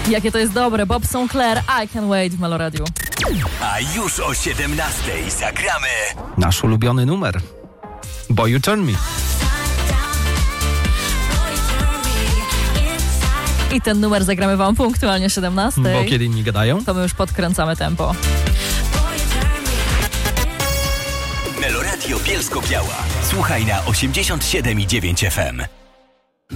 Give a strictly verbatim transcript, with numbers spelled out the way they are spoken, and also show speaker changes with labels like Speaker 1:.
Speaker 1: Jakie to jest dobre. Bob Sinclair, I Can Wait w Meloradiu.
Speaker 2: A już o siedemnastej zagramy
Speaker 3: nasz ulubiony numer. Boy You Turn Me.
Speaker 1: I ten numer zagramy wam punktualnie o siedemnastej.
Speaker 3: Bo kiedy inni gadają,
Speaker 1: to my już podkręcamy tempo.
Speaker 2: Meloradio Bielsko-Biała. Słuchaj na osiemdziesiąt siedem i dziewięć F M.